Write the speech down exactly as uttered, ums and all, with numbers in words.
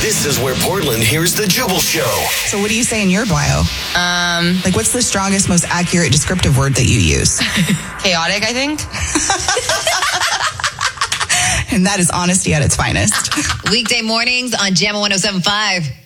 This is where Portland hears the Jubal Show. So what do you say in your bio? Um, Like, what's the strongest, most accurate descriptive word that you use? chaotic, I think. And that is honesty at its finest. Weekday mornings on Jam one oh seven point five.